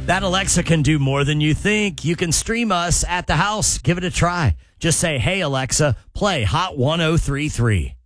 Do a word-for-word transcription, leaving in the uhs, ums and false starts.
That Alexa can do more than you think. You can stream us at the house. Give it a try. Just say, hey, Alexa, play Hot one oh three three.